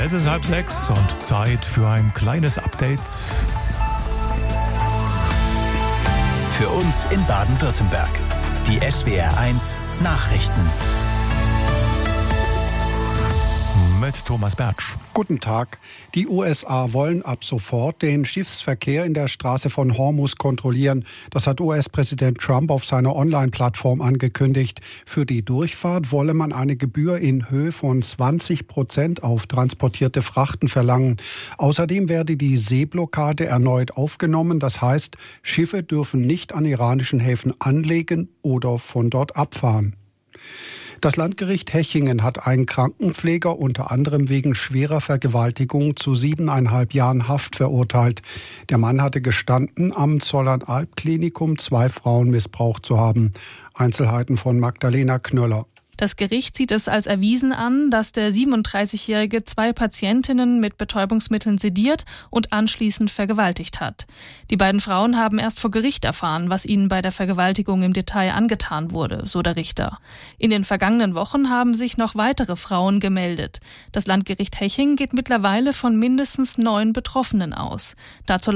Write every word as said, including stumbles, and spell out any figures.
Es ist halb sechs und Zeit für ein kleines Update. Für uns in Baden-Württemberg. Die S W R eins Nachrichten. Mit Thomas Bertsch. Guten Tag. Die U S A wollen ab sofort den Schiffsverkehr in der Straße von Hormuz kontrollieren. Das hat U S-Präsident Trump auf seiner Online-Plattform angekündigt. Für die Durchfahrt wolle man eine Gebühr in Höhe von zwanzig Prozent auf transportierte Frachten verlangen. Außerdem werde die Seeblockade erneut aufgenommen. Das heißt, Schiffe dürfen nicht an iranischen Häfen anlegen oder von dort abfahren. Das Landgericht Hechingen hat einen Krankenpfleger unter anderem wegen schwerer Vergewaltigung zu siebeneinhalb Jahren Haft verurteilt. Der Mann hatte gestanden, am Zollernalb-Klinikum zwei Frauen missbraucht zu haben. Einzelheiten von Magdalena Knöller. Das Gericht sieht es als erwiesen an, dass der siebenunddreißigjährige zwei Patientinnen mit Betäubungsmitteln sediert und anschließend vergewaltigt hat. Die beiden Frauen haben erst vor Gericht erfahren, was ihnen bei der Vergewaltigung im Detail angetan wurde, so der Richter. In den vergangenen Wochen haben sich noch weitere Frauen gemeldet. Das Landgericht Hechingen geht mittlerweile von mindestens neun Betroffenen aus. Dazu